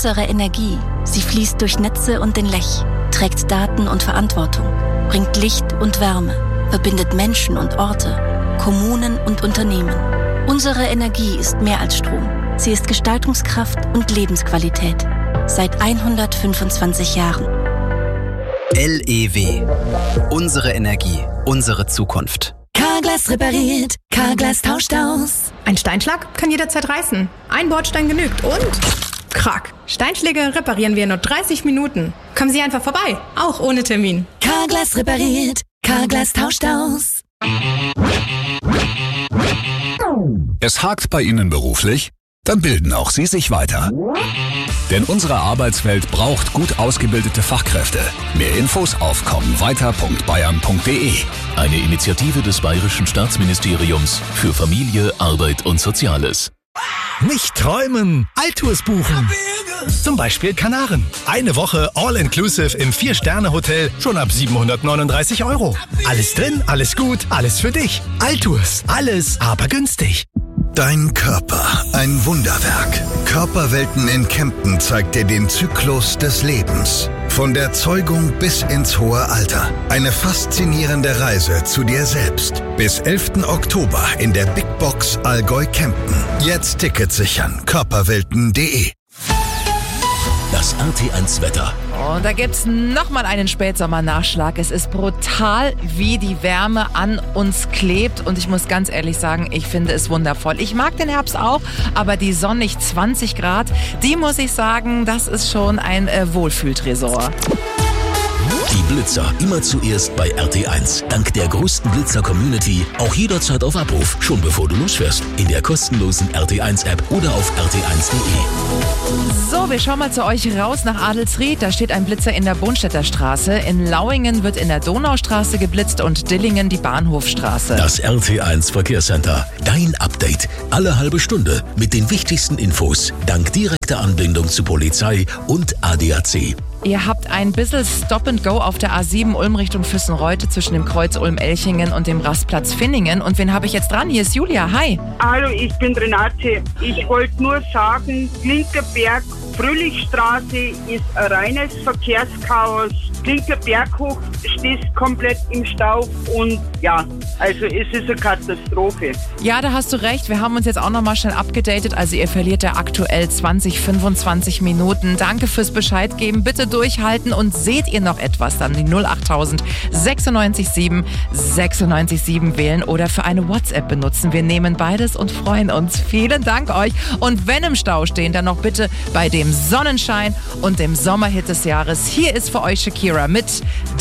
Unsere Energie, sie fließt durch Netze und den Lech, trägt Daten und Verantwortung, bringt Licht und Wärme, verbindet Menschen und Orte, Kommunen und Unternehmen. Unsere Energie ist mehr als Strom. Sie ist Gestaltungskraft und Lebensqualität. Seit 125 Jahren. LEW. Unsere Energie, unsere Zukunft. Carglass repariert, Carglass tauscht aus. Ein Steinschlag kann jederzeit reißen. Ein Bordstein genügt und... Krack. Steinschläge reparieren wir in nur 30 Minuten. Kommen Sie einfach vorbei, auch ohne Termin. Carglass repariert, Carglass tauscht aus. Es hakt bei Ihnen beruflich? Dann bilden auch Sie sich weiter. Denn unsere Arbeitswelt braucht gut ausgebildete Fachkräfte. Mehr Infos auf kommenweiter.bayern.de. Eine Initiative des Bayerischen Staatsministeriums für Familie, Arbeit und Soziales. Nicht träumen, Altours buchen. Zum Beispiel Kanaren. Eine Woche All-Inclusive im 4-Sterne-Hotel schon ab 739 €. Alles drin, alles gut, alles für dich. Altours, alles aber günstig. Dein Körper, ein Wunderwerk. Körperwelten in Kempten zeigt dir den Zyklus des Lebens. Von der Zeugung bis ins hohe Alter. Eine faszinierende Reise zu dir selbst. Bis 11. Oktober in der Big Box Allgäu Kempten. Jetzt Tickets sichern. Körperwelten.de. Das RT1-Wetter. Und da gibt's nochmal einen Spätsommer-Nachschlag. Es ist brutal, wie die Wärme an uns klebt. Und ich muss ganz ehrlich sagen, ich finde es wundervoll. Ich mag den Herbst auch, aber die sonnig 20 Grad, die muss ich sagen, das ist schon ein Wohlfühltresor. Die Blitzer immer zuerst bei RT1. Dank der größten Blitzer-Community auch jederzeit auf Abruf, schon bevor du losfährst. In der kostenlosen RT1-App oder auf rt1.de. So, wir schauen mal zu euch raus nach Adelsried. Da steht ein Blitzer in der Bonstädter Straße. In Lauingen wird in der Donaustraße geblitzt und Dillingen die Bahnhofstraße. Das RT1 Verkehrscenter. Dein Update. Alle halbe Stunde mit den wichtigsten Infos. Dank direkter Anbindung zu Polizei und ADAC. Ihr habt ein bisschen Stop and Go auf der A7 Ulm Richtung Füssenreute zwischen dem Kreuz Ulm-Elchingen und dem Rastplatz Finningen. Und wen habe ich jetzt dran? Hier ist Julia. Hi. Hallo, ich bin Renate. Ich wollte nur sagen, Klinkerberg, Fröhlichstraße ist ein reines Verkehrschaos. Klinkerberg hoch steht komplett im Stau und ja, also es ist eine Katastrophe. Ja, da hast du recht. Wir haben uns jetzt auch nochmal schnell abgedatet. Also ihr verliert ja aktuell 25 Minuten. Danke fürs Bescheid geben. Bitte durchhalten und seht ihr noch etwas, dann die 08000 96 7 96 7 wählen oder für eine WhatsApp benutzen. Wir nehmen beides und freuen uns. Vielen Dank euch. Und wenn im Stau stehen, dann noch bitte bei dem Sonnenschein und dem Sommerhit des Jahres. Hier ist für euch Shakira mit